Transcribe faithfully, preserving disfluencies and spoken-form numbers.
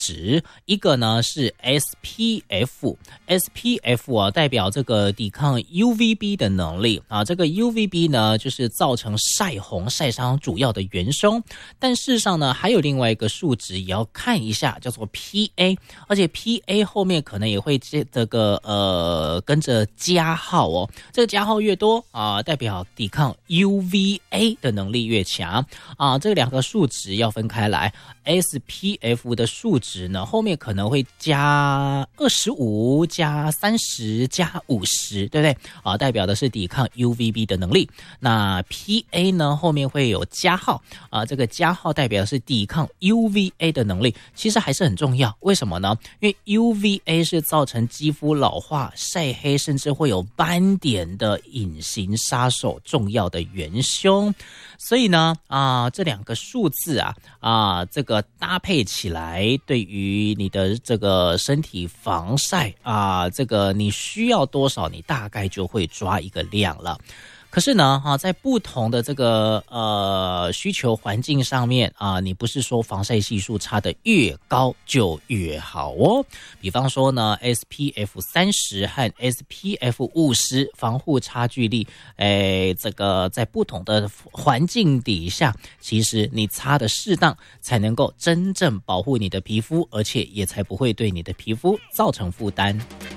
值，一个呢是 S P F，S P F 啊代表这个抵抗 U V B 的能力啊，这个 U V B 呢就是造成晒红晒伤主要的元凶，但事实上呢还有另外一个数值也要看一下，叫做 P A， 而且 P A 后面可能也会这个呃跟着加号哦，这个加号越多啊，代表抵抗 U V A 的能力越强啊，这两个数值要分开来。S P F 的数值呢，后面可能会加二十五、加三十、加五十，对不对？啊，代表的是抵抗 U V B 的能力。那 P A 呢，后面会有加号啊，这个加号代表的是抵抗 U V A 的能力，其实还是很重要。为什么呢？因为 U V A 是造成肌肤老化、晒黑，甚至会有斑点的隐形杀手，重要的元凶。所以呢，啊，这两个数字啊，啊，这个搭配起来，对于你的这个身体防晒啊，这个你需要多少，你大概就会抓一个量了。可是呢，啊，在不同的这个呃需求环境上面啊，你不是说防晒系数差的越高就越好哦。比方说呢 ，S P F 三十 和 S P F 五十防护差距力，哎，这个在不同的环境底下，其实你擦的适当，才能够真正保护你的皮肤，而且也才不会对你的皮肤造成负担。